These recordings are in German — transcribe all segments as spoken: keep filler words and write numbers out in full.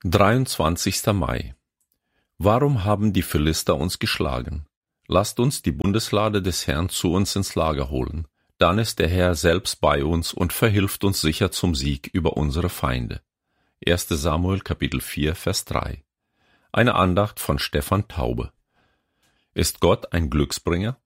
dreiundzwanzigster Mai. Warum haben die Philister uns geschlagen? Lasst uns die Bundeslade des Herrn zu uns ins Lager holen. Dann ist der Herr selbst bei uns und verhilft uns sicher zum Sieg über unsere Feinde. erster Samuel Kapitel vier, Vers drei. Eine Andacht von Stefan Taube. Ist Gott ein Glücksbringer?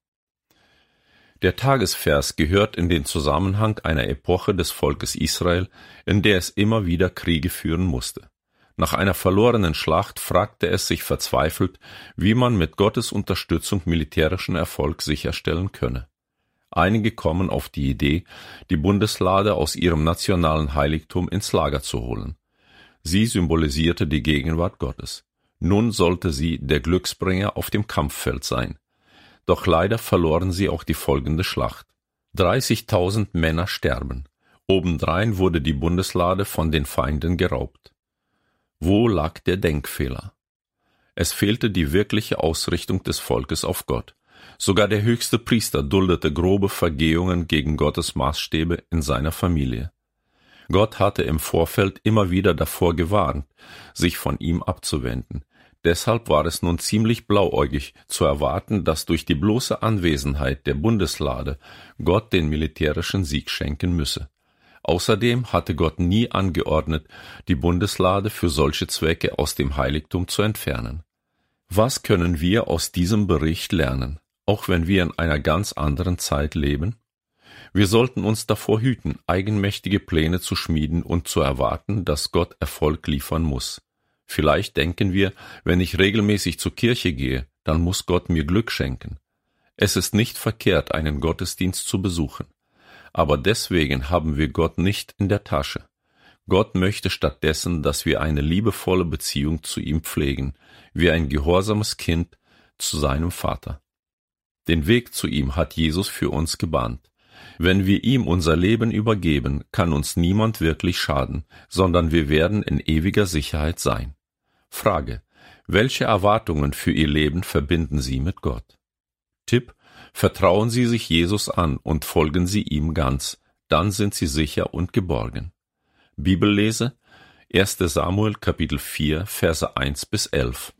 Der Tagesvers gehört in den Zusammenhang einer Epoche des Volkes Israel, in der es immer wieder Kriege führen musste. Nach einer verlorenen Schlacht fragte es sich verzweifelt, wie man mit Gottes Unterstützung militärischen Erfolg sicherstellen könne. Einige kommen auf die Idee, die Bundeslade aus ihrem nationalen Heiligtum ins Lager zu holen. Sie symbolisierte die Gegenwart Gottes. Nun sollte sie der Glücksbringer auf dem Kampffeld sein. Doch leider verloren sie auch die folgende Schlacht. dreißigtausend Männer sterben. Obendrein wurde die Bundeslade von den Feinden geraubt. Wo lag der Denkfehler? Es fehlte die wirkliche Ausrichtung des Volkes auf Gott. Sogar der höchste Priester duldete grobe Vergehungen gegen Gottes Maßstäbe in seiner Familie. Gott hatte im Vorfeld immer wieder davor gewarnt, sich von ihm abzuwenden. Deshalb war es nun ziemlich blauäugig zu erwarten, dass durch die bloße Anwesenheit der Bundeslade Gott den militärischen Sieg schenken müsse. Außerdem hatte Gott nie angeordnet, die Bundeslade für solche Zwecke aus dem Heiligtum zu entfernen. Was können wir aus diesem Bericht lernen, auch wenn wir in einer ganz anderen Zeit leben? Wir sollten uns davor hüten, eigenmächtige Pläne zu schmieden und zu erwarten, dass Gott Erfolg liefern muss. Vielleicht denken wir, wenn ich regelmäßig zur Kirche gehe, dann muss Gott mir Glück schenken. Es ist nicht verkehrt, einen Gottesdienst zu besuchen. Aber deswegen haben wir Gott nicht in der Tasche. Gott möchte stattdessen, dass wir eine liebevolle Beziehung zu ihm pflegen, wie ein gehorsames Kind zu seinem Vater. Den Weg zu ihm hat Jesus für uns gebahnt. Wenn wir ihm unser Leben übergeben, kann uns niemand wirklich schaden, sondern wir werden in ewiger Sicherheit sein. Frage: Welche Erwartungen für Ihr Leben verbinden Sie mit Gott? Tipp: Vertrauen Sie sich Jesus an und folgen Sie ihm ganz, dann sind Sie sicher und geborgen. Bibellese: erster Samuel Kapitel vier, Verse eins bis elf.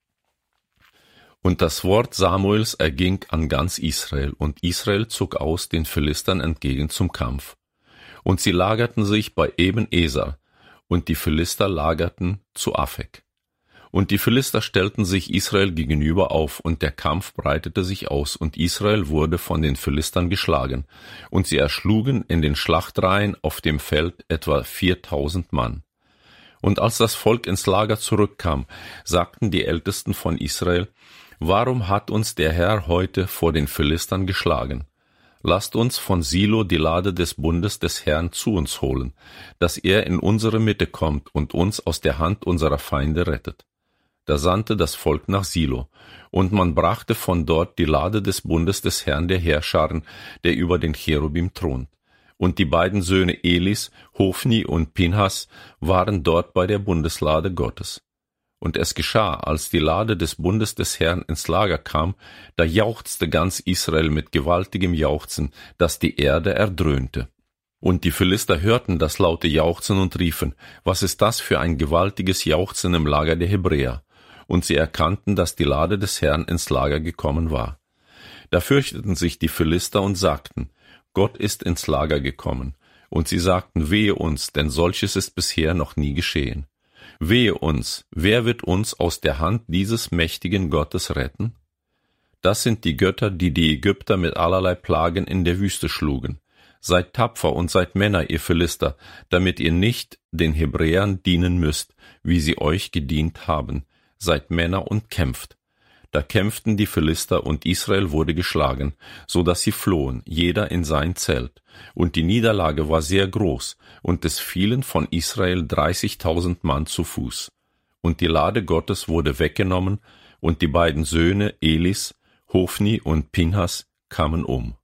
Und das Wort Samuels erging an ganz Israel, und Israel zog aus den Philistern entgegen zum Kampf. Und sie lagerten sich bei Eben-Eser, und die Philister lagerten zu Afek. Und die Philister stellten sich Israel gegenüber auf, und der Kampf breitete sich aus, und Israel wurde von den Philistern geschlagen, und sie erschlugen in den Schlachtreihen auf dem Feld etwa viertausend Mann. Und als das Volk ins Lager zurückkam, sagten die Ältesten von Israel: Warum hat uns der Herr heute vor den Philistern geschlagen? Lasst uns von Silo die Lade des Bundes des Herrn zu uns holen, dass er in unsere Mitte kommt und uns aus der Hand unserer Feinde rettet. Da sandte das Volk nach Silo, und man brachte von dort die Lade des Bundes des Herrn der Heerscharen, der über den Cherubim thront. Und die beiden Söhne Elis, Hofni und Pinhas, waren dort bei der Bundeslade Gottes. Und es geschah, als die Lade des Bundes des Herrn ins Lager kam, da jauchzte ganz Israel mit gewaltigem Jauchzen, dass die Erde erdröhnte. Und die Philister hörten das laute Jauchzen und riefen: Was ist das für ein gewaltiges Jauchzen im Lager der Hebräer? Und sie erkannten, dass die Lade des Herrn ins Lager gekommen war. Da fürchteten sich die Philister und sagten: Gott ist ins Lager gekommen. Und sie sagten: Wehe uns, denn solches ist bisher noch nie geschehen. Wehe uns, wer wird uns aus der Hand dieses mächtigen Gottes retten? Das sind die Götter, die die Ägypter mit allerlei Plagen in der Wüste schlugen. Seid tapfer und seid Männer, ihr Philister, damit ihr nicht den Hebräern dienen müsst, wie sie euch gedient haben. Seid Männer und kämpft. Da kämpften die Philister, und Israel wurde geschlagen, so dass sie flohen, jeder in sein Zelt. Und die Niederlage war sehr groß, und es fielen von Israel dreißigtausend Mann zu Fuß. Und die Lade Gottes wurde weggenommen, und die beiden Söhne Elis, Hofni und Pinhas, kamen um.